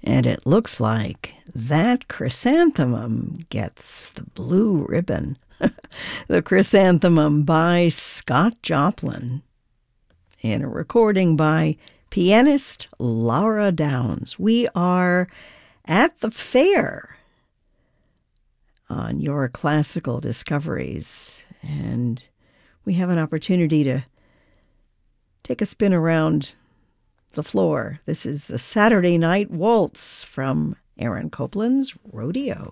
And it looks like that chrysanthemum gets the blue ribbon. The Chrysanthemum by Scott Joplin, in a recording by pianist Laura Downs. We are at the fair on Your Classical Discoveries, and we have an opportunity to take a spin around the floor. This is the Saturday Night Waltz from Aaron Copland's Rodeo.